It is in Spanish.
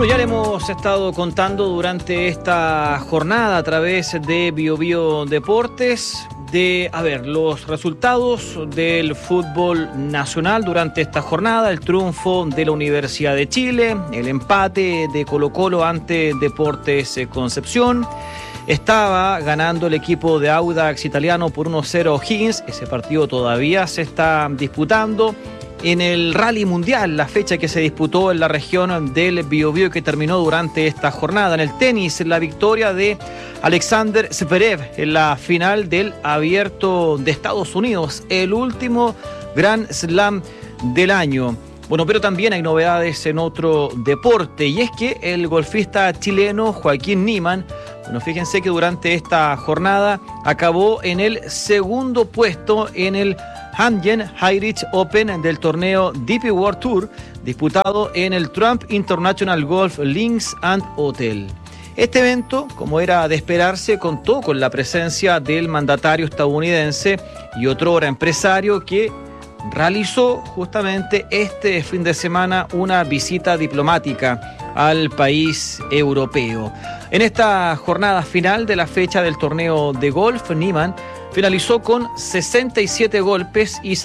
Bueno, ya le hemos estado contando durante esta jornada a través de BioBio Deportes los resultados del fútbol nacional durante esta jornada, el triunfo de la Universidad de Chile, el empate de Colo-Colo ante Deportes Concepción. Estaba ganando el equipo de Audax Italiano por 1-0 O'Higgins. Ese partido todavía se está disputando. En el Rally Mundial, la fecha que se disputó en la región del Biobío que terminó durante esta jornada. En el tenis, la victoria de Alexander Zverev en la final del Abierto de Estados Unidos, el último Grand Slam del año. Bueno, pero también hay novedades en otro deporte, y es que el golfista chileno Joaquín Niemann, bueno, fíjense que durante esta jornada acabó en el segundo puesto en el Hangen Heinrich Open del torneo DP World Tour, disputado en el Trump International Golf Links and Hotel. Este evento, como era de esperarse, contó con la presencia del mandatario estadounidense y otrora empresario que realizó justamente este fin de semana una visita diplomática al país europeo. En esta jornada final de la fecha del torneo de golf, Niemann finalizó con 67 golpes y